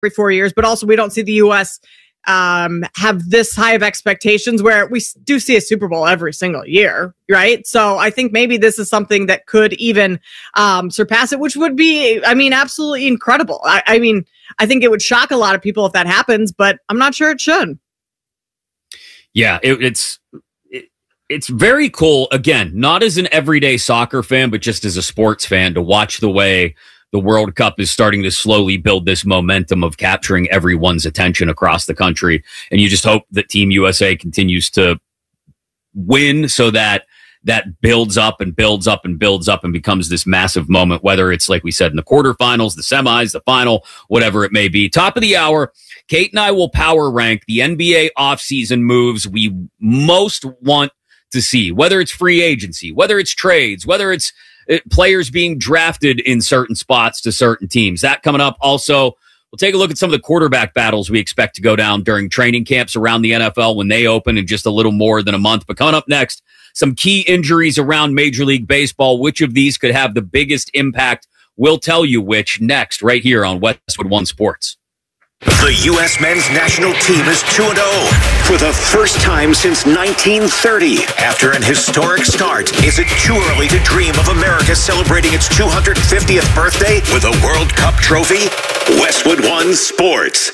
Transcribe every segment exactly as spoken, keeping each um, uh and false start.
every four years, but also we don't see the U S um, have this high of expectations where we do see a Super Bowl every single year, right? So I think maybe this is something that could even um, surpass it, which would be, I mean, absolutely incredible. I, I mean, I think it would shock a lot of people if that happens, but I'm not sure it should. Yeah, it, it's it, it's very cool. Again, not as an everyday soccer fan, but just as a sports fan to watch the way the World Cup is starting to slowly build this momentum of capturing everyone's attention across the country. And you just hope that Team U S A continues to win so that that builds up and builds up and builds up and becomes this massive moment, whether it's, like we said, in the quarterfinals, the semis, the final, whatever it may be. Top of the hour, Kate and I will power rank the N B A offseason moves we most want to see, whether it's free agency, whether it's trades, whether it's players being drafted in certain spots to certain teams. That coming up. Also, we'll take a look at some of the quarterback battles we expect to go down during training camps around the N F L when they open in just a little more than a month. But coming up next, some key injuries around Major League Baseball. Which of these could have the biggest impact? We'll tell you which next, right here on Westwood One Sports. The U S men's national team is two and oh for the first time since nineteen thirty. After an historic start, is it too early to dream of America celebrating its two hundred fiftieth birthday with a World Cup trophy? Westwood One Sports.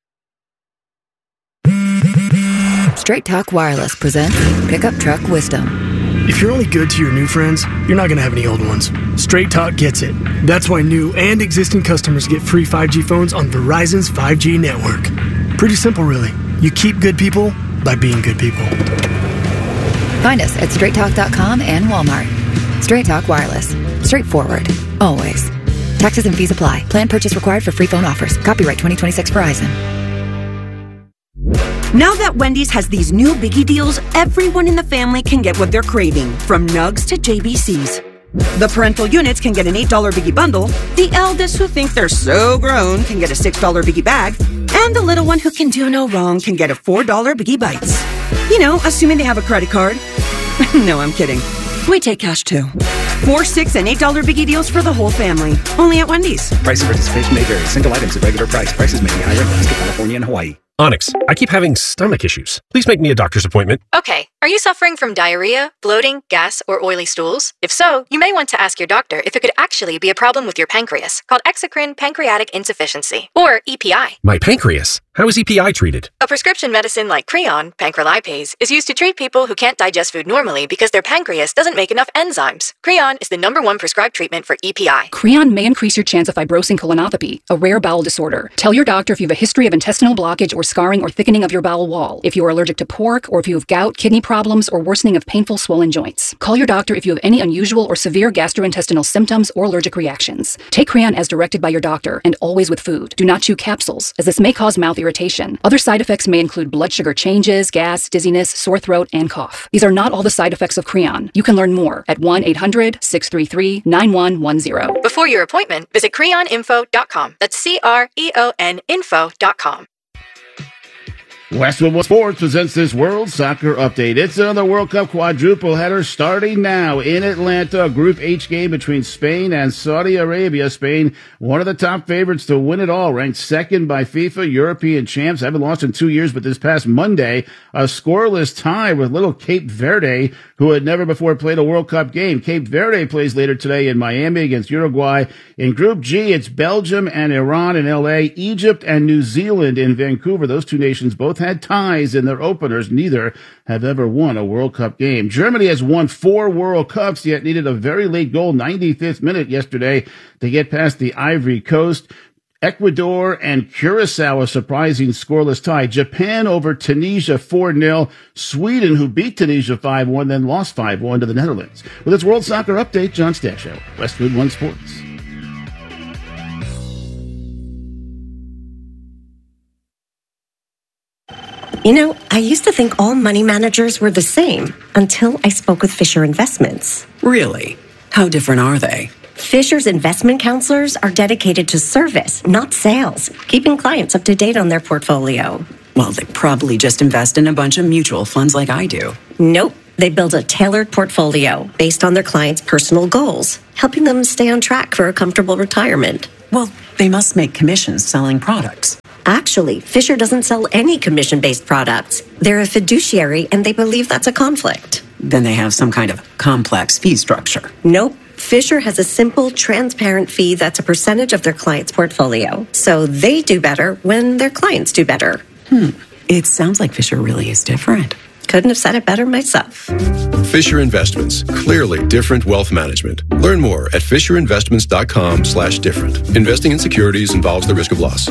Straight Talk Wireless presents Pickup Truck Wisdom. If you're only good to your new friends, you're not going to have any old ones. Straight Talk gets it. That's why new and existing customers get free five G phones on Verizon's five G network. Pretty simple, really. You keep good people by being good people. Find us at straight talk dot com and Walmart. Straight Talk Wireless. Straightforward. Always. Taxes and fees apply. Plan purchase required for free phone offers. Copyright twenty twenty-six Verizon. Now that Wendy's has these new biggie deals, everyone in the family can get what they're craving, from nugs to J B Cs. The parental units can get an eight dollar biggie bundle, the eldest who think they're so grown can get a six dollar biggie bag, and the little one who can do no wrong can get a four dollar biggie bites. You know, assuming they have a credit card. No, I'm kidding. We take cash too. Four, six, and eight dollar biggie deals for the whole family. Only at Wendy's. Price and participation may vary. Single items at regular price. Prices may be higher in Alaska, California, and Hawaii. Onyx, I keep having stomach issues. Please make me a doctor's appointment. Okay. Are you suffering from diarrhea, bloating, gas, or oily stools? If so, you may want to ask your doctor if it could actually be a problem with your pancreas, called exocrine pancreatic insufficiency, or E P I. My pancreas? How is E P I treated? A prescription medicine like Creon, pancrelipase, is used to treat people who can't digest food normally because their pancreas doesn't make enough enzymes. Creon is the number one prescribed treatment for E P I. Creon may increase your chance of fibrosing colonopathy, a rare bowel disorder. Tell your doctor if you have a history of intestinal blockage or scarring or thickening of your bowel wall, if you are allergic to pork, or if you have gout, kidney problems, or worsening of painful swollen joints. Call your doctor if you have any unusual or severe gastrointestinal symptoms or allergic reactions. Take Creon as directed by your doctor, and always with food. Do not chew capsules, as this may cause mouth irritation. Other side effects may include blood sugar changes, gas, dizziness, sore throat, and cough. These are not all the side effects of Creon. You can learn more at one eight hundred, six three three, nine one one zero. Before your appointment, visit creon info dot com. That's C R E O N info dot com. Westwood One Sports presents this World Soccer Update. It's another World Cup quadruple header starting now in Atlanta. A Group H game between Spain and Saudi Arabia. Spain, one of the top favorites to win it all, ranked second by FIFA. European champs, haven't lost in two years, but this past Monday, a scoreless tie with little Cape Verde, who had never before played a World Cup game. Cape Verde plays later today in Miami against Uruguay. In Group G, it's Belgium and Iran in L A, Egypt and New Zealand in Vancouver. Those two nations both had ties in their openers. Neither have ever won a World Cup game. Germany has won four World Cups, yet needed a very late goal, ninety-fifth minute yesterday, to get past the Ivory Coast. Ecuador and Curacao, a surprising scoreless tie. Japan over Tunisia four nil. Sweden, who beat Tunisia five one, then lost five one to the Netherlands. With its World Soccer Update, John Stashow, Westwood One Sports. You know, I used to think all money managers were the same until I spoke with Fisher Investments. Really? How different are they? Fisher's investment counselors are dedicated to service, not sales, keeping clients up to date on their portfolio. Well, they probably just invest in a bunch of mutual funds like I do. Nope. They build a tailored portfolio based on their clients' personal goals, helping them stay on track for a comfortable retirement. Well, they must make commissions selling products. Actually, Fisher doesn't sell any commission-based products. They're a fiduciary, and they believe that's a conflict. Then they have some kind of complex fee structure. Nope. Fisher has a simple, transparent fee that's a percentage of their client's portfolio. So they do better when their clients do better. Hmm. It sounds like Fisher really is different. Couldn't have said it better myself. Fisher Investments. Clearly different wealth management. Learn more at fisherinvestments.com slash different. Investing in securities involves the risk of loss.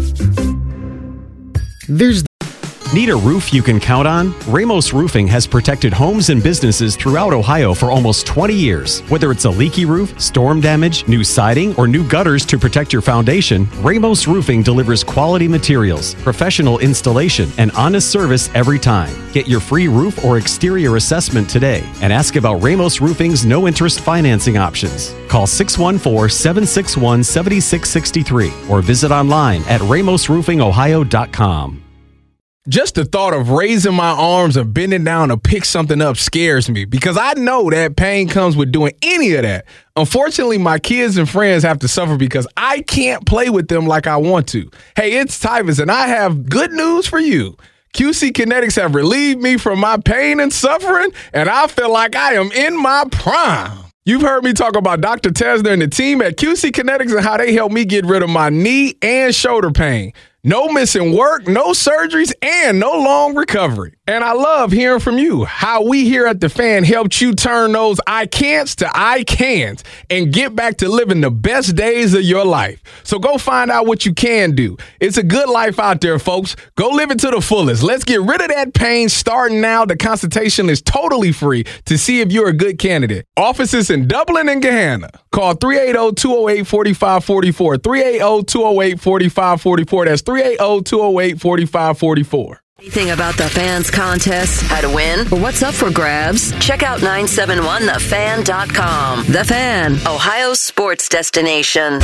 There's Need a roof you can count on? Ramos Roofing has protected homes and businesses throughout Ohio for almost twenty years. Whether it's a leaky roof, storm damage, new siding, or new gutters to protect your foundation, Ramos Roofing delivers quality materials, professional installation, and honest service every time. Get your free roof or exterior assessment today and ask about Ramos Roofing's no-interest financing options. Call six one four, seven six one, seven six six three or visit online at ramos roofing ohio dot com. Just the thought of raising my arms or bending down to pick something up scares me because I know that pain comes with doing any of that. Unfortunately, my kids and friends have to suffer because I can't play with them like I want to. Hey, it's Tyvus, and I have good news for you. Q C Kinetics have relieved me from my pain and suffering, and I feel like I am in my prime. You've heard me talk about Doctor Tesner and the team at Q C Kinetics and how they helped me get rid of my knee and shoulder pain. No missing work, no surgeries, and no long recovery. And I love hearing from you, how we here at The Fan helped you turn those I can'ts to I can'ts and get back to living the best days of your life. So go find out what you can do. It's a good life out there, folks. Go live it to the fullest. Let's get rid of that pain starting now. The consultation is totally free to see if you're a good candidate. Offices in Dublin and Gahanna. Call three eight zero, two zero eight, four five four four, three eight zero, two zero eight, four five four four. That's three eight zero, two zero eight, four five four four. Anything about the Fans contest, how to win, or what's up for grabs? Check out nine seven one the fan dot com. The Fan, Ohio's sports destination.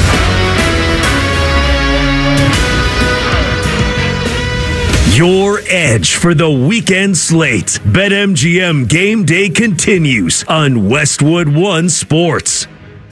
Your edge for the weekend slate. BetMGM Game Day continues on Westwood One Sports.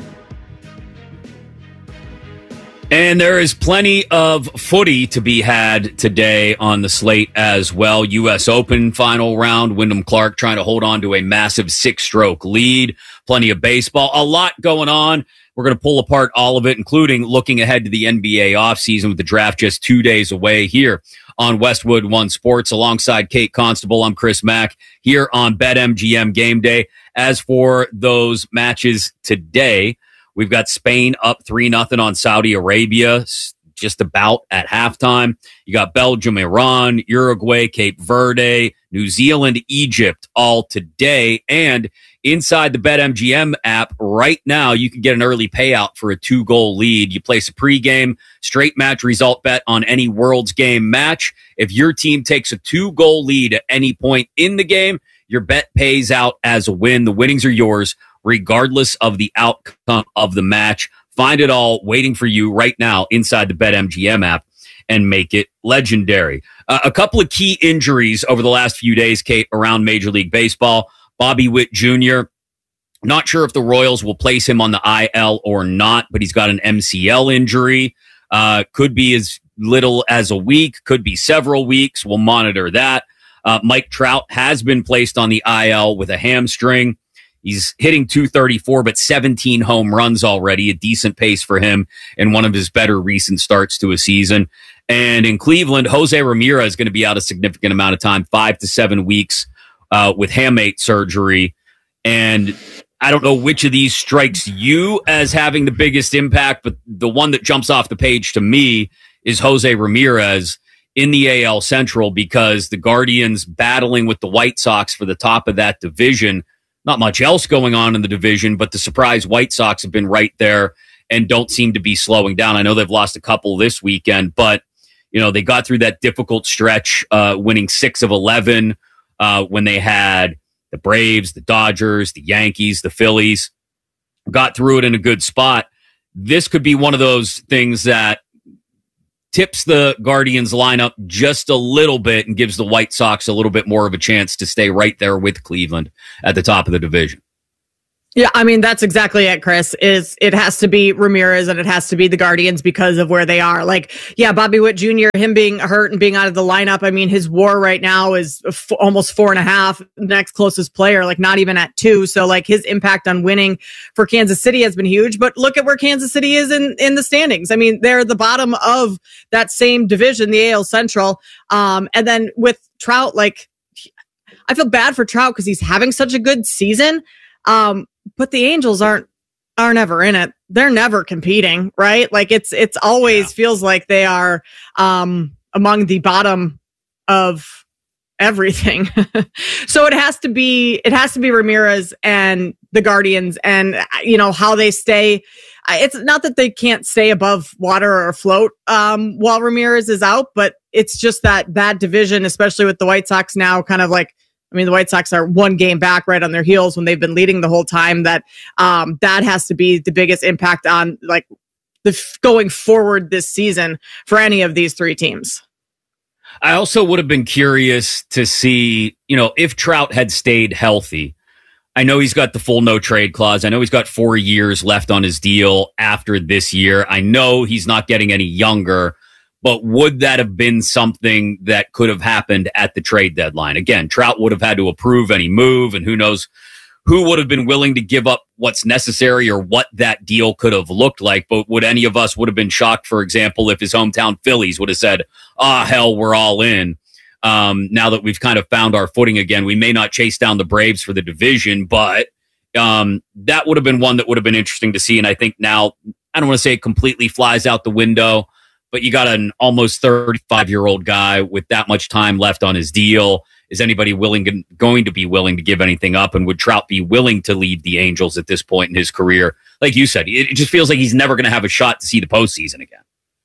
And there is plenty of footy to be had today on the slate as well. U S Open final round. Wyndham Clark trying to hold on to a massive six-stroke lead. Plenty of baseball. A lot going on. We're going to pull apart all of it, including looking ahead to the N B A offseason with the draft just two days away here on Westwood One Sports. Alongside Kate Constable, I'm Chris Mack here on BetMGM Game Day. As for those matches today, we've got Spain up three nothing on Saudi Arabia, just about at halftime. You got Belgium, Iran, Uruguay, Cape Verde, New Zealand, Egypt all today. And inside the BetMGM app right now, you can get an early payout for a two-goal lead. You place a pregame straight match result bet on any World's Game match. If your team takes a two-goal lead at any point in the game, your bet pays out as a win. The winnings are yours, regardless of the outcome of the match. Find it all waiting for you right now inside the BetMGM app and make it legendary. Uh, a couple of key injuries over the last few days, Kate, around Major League Baseball. Bobby Witt Junior, not sure if the Royals will place him on the I L or not, but he's got an M C L injury. Uh, could be as little as a week, could be several weeks. We'll monitor that. Uh, Mike Trout has been placed on the I L with a hamstring. He's hitting two thirty-four, but seventeen home runs already, a decent pace for him in one of his better recent starts to a season. And in Cleveland, Jose Ramirez is going to be out a significant amount of time, five to seven weeks uh, with hamate surgery. And I don't know which of these strikes you as having the biggest impact, but the one that jumps off the page to me is Jose Ramirez in the A L Central, because the Guardians battling with the White Sox for the top of that division. Not much else going on in the division, but the surprise White Sox have been right there and don't seem to be slowing down. I know they've lost a couple this weekend, but you know, they got through that difficult stretch, uh, winning six of eleven uh, when they had the Braves, the Dodgers, the Yankees, the Phillies. Got through it in a good spot. This could be one of those things that tips the Guardians lineup just a little bit and gives the White Sox a little bit more of a chance to stay right there with Cleveland at the top of the division. Yeah, I mean, that's exactly it, Chris. Is it has to be Ramirez and it has to be the Guardians because of where they are. Like, yeah, Bobby Witt Junior, him being hurt and being out of the lineup. I mean, his WAR right now is f- almost four and a half. Next closest player, like not even at two. So like his impact on winning for Kansas City has been huge. But look at where Kansas City is in, in the standings. I mean, they're the bottom of that same division, the A L Central. Um, and then with Trout, like, I feel bad for Trout because he's having such a good season. Um, But the Angels aren't are never in it. They're never competing, right? Like it's it's always yeah. feels like they are um, among the bottom of everything. So it has to be it has to be Ramirez and the Guardians, and you know how they stay. It's not that they can't stay above water or afloat um, while Ramirez is out, but it's just that that division, especially with the White Sox now, kind of like. I mean, the White Sox are one game back right on their heels when they've been leading the whole time. That um, that has to be the biggest impact on like the f- going forward this season for any of these three teams. I also would have been curious to see, you know, if Trout had stayed healthy. I know he's got the full no trade clause. I know he's got four years left on his deal after this year. I know he's not getting any younger. But would that have been something that could have happened at the trade deadline? Again, Trout would have had to approve any move, and who knows who would have been willing to give up what's necessary or what that deal could have looked like. But would any of us would have been shocked, for example, if his hometown Phillies would have said, ah, hell, we're all in. Um, now that we've kind of found our footing again, we may not chase down the Braves for the division, but um, that would have been one that would have been interesting to see. And I think now, I don't want to say it completely flies out the window, but you got an almost thirty-five-year-old guy with that much time left on his deal. Is anybody willing going to be willing to give anything up? And would Trout be willing to leave the Angels at this point in his career? Like you said, it just feels like he's never going to have a shot to see the postseason again.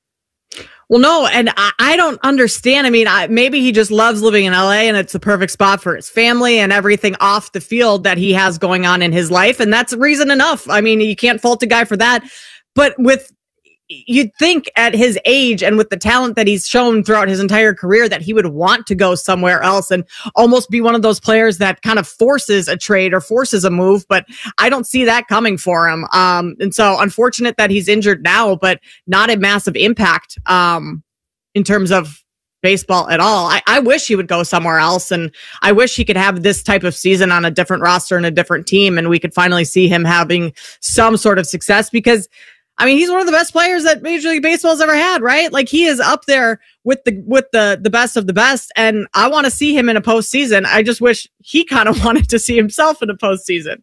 Well, no, and I, I don't understand. I mean, I, maybe he just loves living in L A and it's the perfect spot for his family and everything off the field that he has going on in his life. And that's reason enough. I mean, you can't fault a guy for that. But with you'd think at his age and with the talent that he's shown throughout his entire career that he would want to go somewhere else and almost be one of those players that kind of forces a trade or forces a move. But I don't see that coming for him. Um, and so unfortunate that he's injured now, but not a massive impact um, in terms of baseball at all. I, I wish he would go somewhere else. And I wish he could have this type of season on a different roster and a different team. And we could finally see him having some sort of success because I mean, he's one of the best players that Major League Baseball's ever had, right? Like he is up there with the with the the best of the best, and I want to see him in a postseason. I just wish he kind of wanted to see himself in a postseason.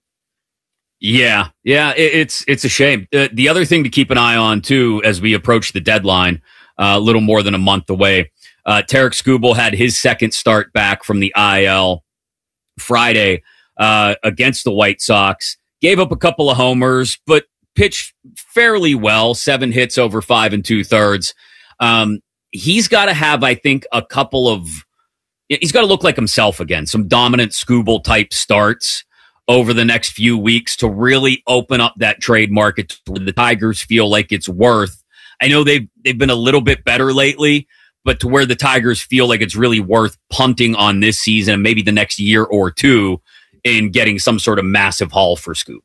Yeah, yeah, it, it's it's a shame. Uh, the other thing to keep an eye on too, as we approach the deadline, uh, a little more than a month away, uh, Tarik Skubal had his second start back from the I L Friday uh, against the White Sox. Gave up a couple of homers, but pitched fairly well, seven hits over five and two thirds. Um, he's got to have, I think, a couple of, he's got to look like himself again, some dominant Skubal type starts over the next few weeks to really open up that trade market where the Tigers feel like it's worth. I know they've, they've been a little bit better lately, but to where the Tigers feel like it's really worth punting on this season and maybe the next year or two in getting some sort of massive haul for Skubal.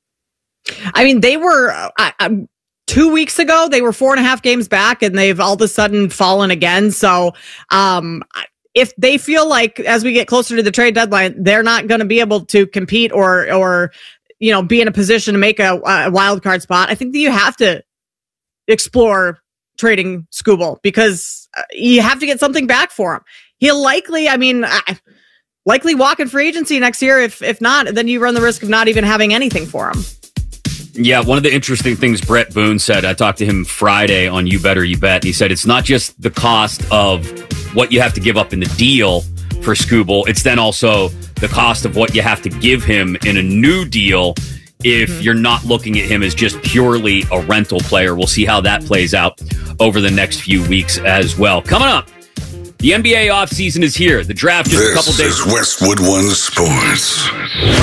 I mean, they were uh, um, two weeks ago, they were four and a half games back and they've all of a sudden fallen again. So um, if they feel like as we get closer to the trade deadline, they're not going to be able to compete or, or, you know, be in a position to make a, a wild card spot, I think that you have to explore trading Skubal because you have to get something back for him. He'll likely, I mean, I, likely walk in free agency next year. If, if not, then you run the risk of not even having anything for him. Yeah, one of the interesting things Brett Boone said, I talked to him Friday on You Better You Bet. He said it's not just the cost of what you have to give up in the deal for Skubal. It's then also the cost of what you have to give him in a new deal if mm-hmm. you're not looking at him as just purely a rental player. We'll see how that plays out over the next few weeks as well. Coming up, the N B A offseason is here. The draft just this a couple days. This is Westwood One Sports.